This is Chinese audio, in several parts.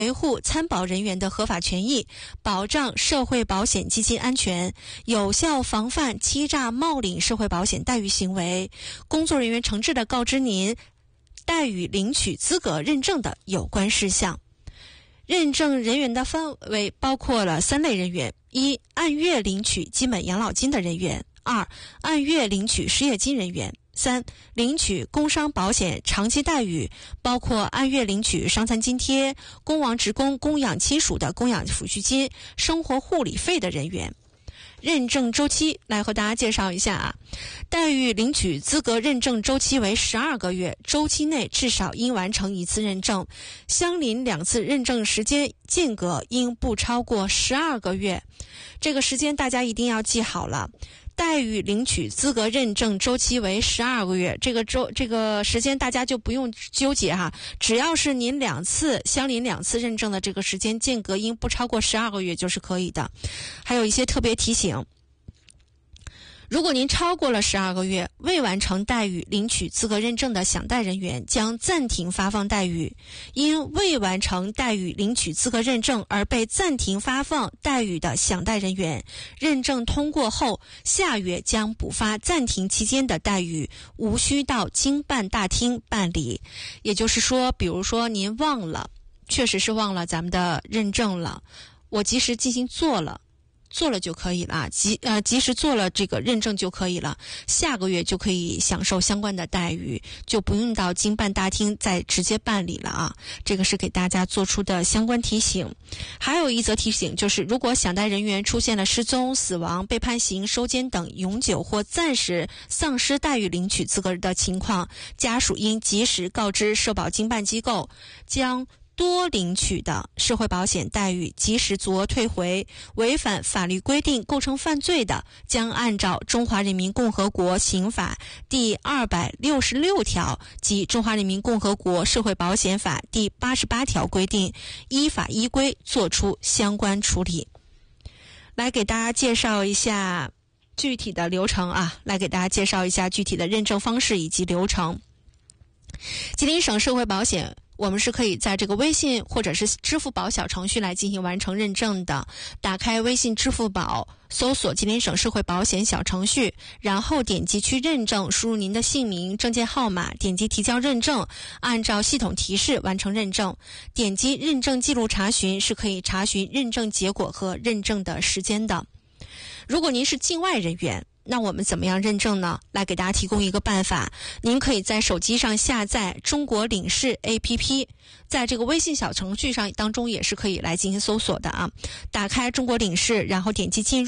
维护参保人员的合法权益，保障社会保险基金安全，有效防范欺诈冒领社会保险待遇行为。工作人员诚挚地告知您待遇领取资格认证的有关事项。认证人员的范围包括了3类人员：一、按月领取基本养老金的人员；二、按月领取失业金人员；三、领取工伤保险长期待遇，包括按月领取伤残津贴、工亡职工供养亲属的供养抚恤金、生活护理费的人员。认证周期来和大家介绍一下啊，待遇领取资格认证周期为12个月，周期内至少应完成1次认证，相邻2次认证时间间隔应不超过12个月。这个时间大家一定要记好了。待遇领取资格认证周期为12个月，这个时间大家就不用纠结哈，只要是您相邻2次认证的这个时间间隔应不超过12个月就是可以的。还有一些特别提醒，如果您超过了12个月未完成待遇领取资格认证的享贷人员将暂停发放待遇，因未完成待遇领取资格认证而被暂停发放待遇的享贷人员，认证通过后下月将补发暂停期间的待遇，无需到经办大厅办理。也就是说，比如说您确实是忘了咱们的认证了，我及时进行做了就可以了，及时做了这个认证就可以了，下个月就可以享受相关的待遇，就不用到经办大厅再直接办理了啊。这个是给大家做出的相关提醒。还有一则提醒就是，如果享贷人员出现了失踪、死亡、被判刑、收监等永久或暂时丧失待遇领取资格的情况，家属应及时告知社保经办机构，将多领取的社会保险待遇及时足额退回，违反法律规定构成犯罪的，将按照《中华人民共和国刑法》第266条及《中华人民共和国社会保险法》第88条规定，依法依规作出相关处理。来给大家介绍一下具体的流程啊，来给大家介绍一下具体的认证方式以及流程。吉林省社会保险我们是可以在这个微信或者是支付宝小程序来进行完成认证的。打开微信、支付宝，搜索吉林省社会保险小程序，然后点击去认证，输入您的姓名、证件号码，点击提交认证，按照系统提示完成认证。点击认证记录查询是可以查询认证结果和认证的时间的。如果您是境外人员，那我们怎么样认证呢？来给大家提供一个办法，您可以在手机上下载中国领事 APP， 在这个微信小程序上当中也是可以来进行搜索的啊。打开中国领事，然后点击进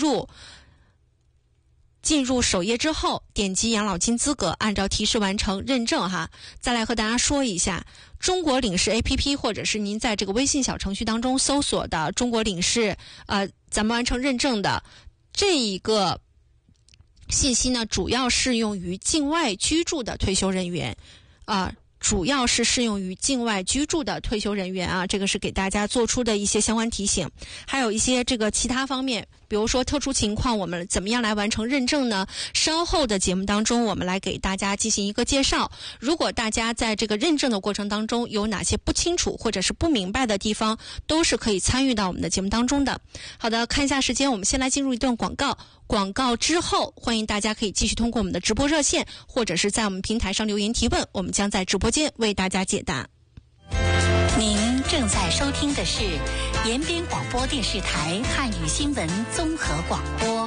入首页之后，点击养老金资格，按照提示完成认证哈。再来和大家说一下，中国领事 APP 或者是您在这个微信小程序当中搜索的中国领事咱们完成认证的这一个信息呢，主要适用于境外居住的退休人员主要是适用于境外居住的退休人员啊，这个是给大家做出的一些相关提醒。还有一些这个其他方面，比如说特殊情况我们怎么样来完成认证呢？稍后的节目当中我们来给大家进行一个介绍。如果大家在这个认证的过程当中有哪些不清楚或者是不明白的地方，都是可以参与到我们的节目当中的。好的，看一下时间，我们先来进入一段广告。广告之后，欢迎大家可以继续通过我们的直播热线，或者是在我们平台上留言提问，我们将在直播间为大家解答。 您正在收听的是延边广播电视台汉语新闻综合广播。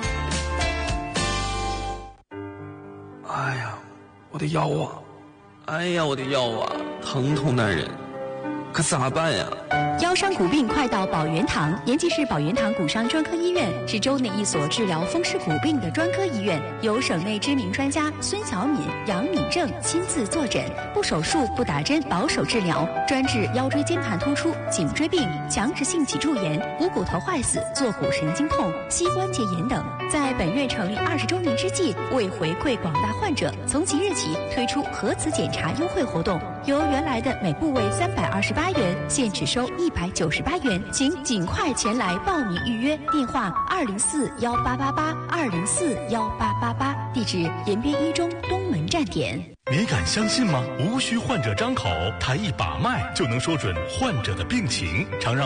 哎呀，我的腰啊！哎呀，我的腰啊，疼痛难忍，可咋办呀？ 腰伤骨病快到保元堂，延吉市保元堂骨伤专科医院是州内一所治疗风湿骨病的专科医院，由省内知名专家孙小敏、杨敏正亲自坐诊，不手术、不打针，保守治疗，专治腰椎间盘突出、颈椎病、强直性脊柱炎、股骨头坏死、坐骨神经痛、膝关节炎等。在本院成立20周年之际，为回馈广大患者，从即日起推出核磁检查优惠活动，由原来的每部位328元，现只收198元，请尽快前来报名预约。电话2041888，2041888，地址延边一中东门站点。 你敢相信吗？无需患者张口，他一把脉就能说准患者的病情，常让